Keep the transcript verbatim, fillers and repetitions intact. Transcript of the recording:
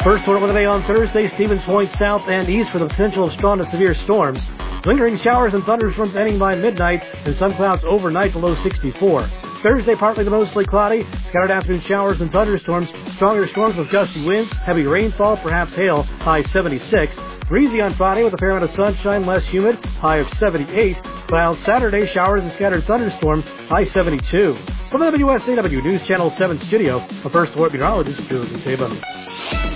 First alert of the day on Thursday, Stevens Point south and east for the potential of strong to severe storms. Lingering showers and thunderstorms ending by midnight, and some clouds overnight below sixty-four. Thursday, partly to mostly cloudy, scattered afternoon showers and thunderstorms, stronger storms with gusty winds, heavy rainfall, perhaps hail, high seventy-six. Breezy on Friday with a fair amount of sunshine, less humid, high of seventy-eight. Clouds Saturday, showers and scattered thunderstorm, high seventy-two. From the W S A W News Channel seven studio, the first alert meteorologist, Julie Tatum.